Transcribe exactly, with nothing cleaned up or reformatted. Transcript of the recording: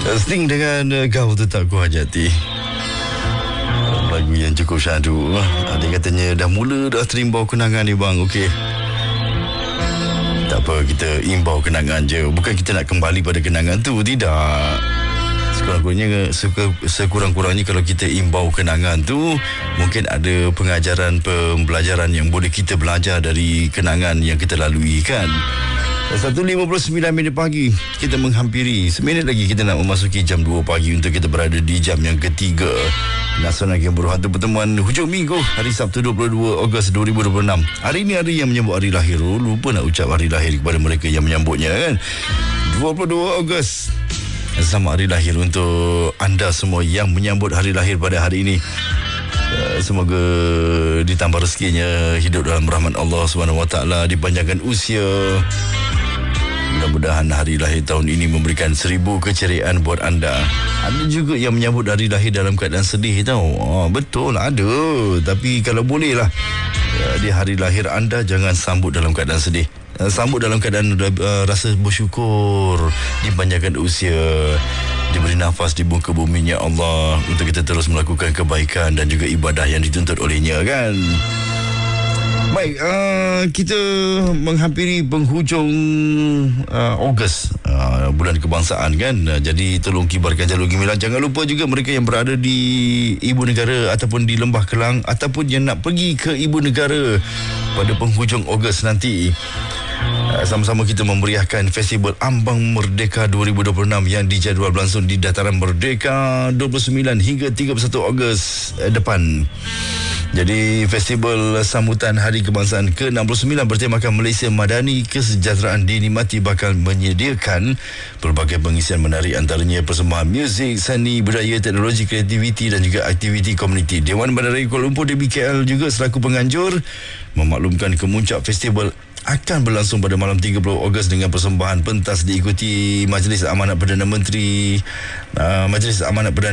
Sting dengan uh, Kau Tetap Ku Hajati. Lagu yang cukup syahdu. Dia katanya dah mula dah terimbau kenangan ni bang. Okey, tak apa, kita imbau kenangan je. Bukan kita nak kembali pada kenangan tu. Tidak. Sekurang-kurangnya Sekurang-kurangnya kalau kita imbau kenangan tu, mungkin ada pengajaran, pembelajaran yang boleh kita belajar dari kenangan yang kita lalui kan. Satu lima puluh sembilan minit pagi, kita menghampiri seminit lagi kita nak memasuki jam dua pagi untuk kita berada di jam yang ketiga Nasional Game Berhatu Pertemuan hujung minggu, hari Sabtu dua puluh dua Ogos dua ribu dua puluh enam. Hari ini hari yang menyambut hari lahir. Lupa nak ucap hari lahir kepada mereka yang menyambutnya kan. dua puluh dua Ogos, selamat hari lahir untuk anda semua yang menyambut hari lahir pada hari ini. Semoga ditambah rezekinya, hidup dalam rahmat Allah subhanahu wa taala, dipanjangkan usia. Mudah-mudahan hari lahir tahun ini memberikan seribu keceriaan buat anda. Ada juga yang menyambut hari lahir dalam keadaan sedih tau. Oh, betul, ada. Tapi kalau boleh lah, di hari lahir anda jangan sambut dalam keadaan sedih. Sambut dalam keadaan uh, rasa bersyukur, dipanjangkan usia, diberi nafas di muka buminya Allah untuk kita terus melakukan kebaikan dan juga ibadah yang dituntut olehnya kan. Baik, uh, kita menghampiri penghujung uh, Ogos, uh, bulan kebangsaan kan. Uh, jadi tolong kibarkan jalur gemilang. Jangan lupa juga mereka yang berada di ibu negara ataupun di Lembah Kelang ataupun yang nak pergi ke ibu negara pada penghujung Ogos nanti. Uh, sama-sama kita memeriahkan Festival Ambang Merdeka dua ribu dua puluh enam yang dijadual berlangsung di Dataran Merdeka dua puluh sembilan hingga tiga puluh satu Ogos uh, depan. Jadi festival sambutan Hari Kebangsaan ke enam puluh sembilan bertemakan Malaysia Madani Kesejahteraan dinikmati bakal menyediakan pelbagai pengisian menarik, antaranya persembahan muzik, seni, budaya, teknologi, kreativiti dan juga aktiviti komuniti. Dewan Bandaraya Kuala Lumpur D B K L juga selaku penganjur memaklumkan kemuncak festival akan berlangsung pada malam tiga puluh Ogos dengan persembahan pentas diikuti Majlis Amanat Perdana Menteri, uh, Majlis Amanat Perdana